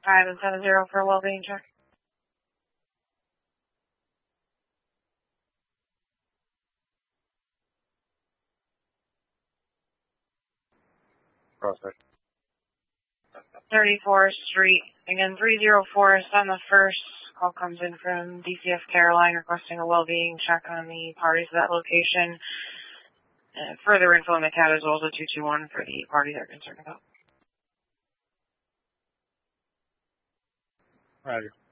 5 and 70 for a well-being check. Prospect. 34th Street. Again, 304 is on the first. Call comes in from DCF Caroline requesting a well-being check on the parties of that location. Further info in the CAT as well as a 221 for the party they're concerned about. Roger.